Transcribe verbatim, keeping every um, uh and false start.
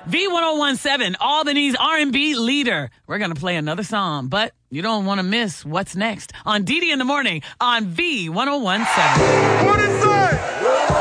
V ten seventeen, Albany's R and B leader. We're going to play another song, but you don't want to miss what's next on D D in the Morning on V ten seventeen. What is that?